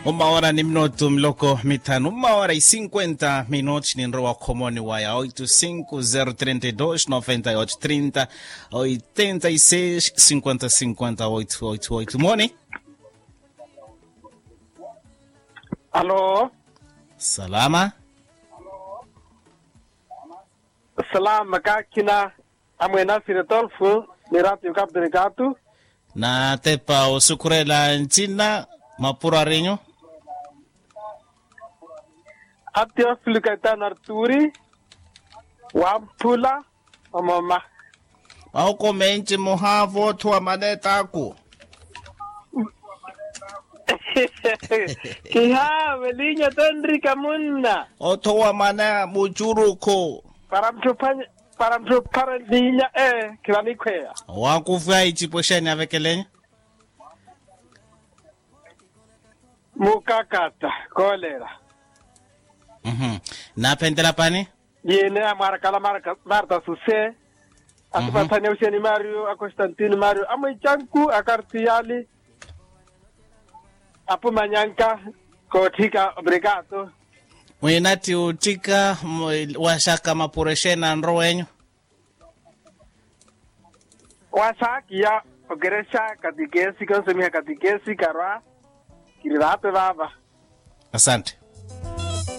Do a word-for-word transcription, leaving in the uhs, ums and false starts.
Uma hora ni minuto mloko mitano. Uma hora e cinquenta minutos ni nroa komoni waya oito cinco zero três dois nove oito trinta oitenta e seis cinquenta cinquenta oito oito oito. Morning. Alô? Salama. Salama kakina amwena siretolfu nirati ukabdirikatu. Na tepa usukurela nchina mapura renyo. Atio Filukaitan Arturi Wampula Omama. Auko menchi muhavo tuwa manetaku. Kiha Melinya Tendri Kamuna. Otowa mana mujuruko. Para mtupanya para mtupara ninya eh kirani kwea. Wakufua ichiposheni avekelenya. Mukakata kolera. Mhm. Na pendela pani? Yene amara kala marka Marta Suse. Atupatanya Useni Mario, a Constantino Mario, Amichanku, a Cartiali. Apo Manyanka, Kotika, Obrigado. Mwenati utika washaka mapureshena nrowenyo. Wasaki ya Ogresha, Katikesi, Konsumia Katikesi, Karwa, Kirirato Baba. Asante.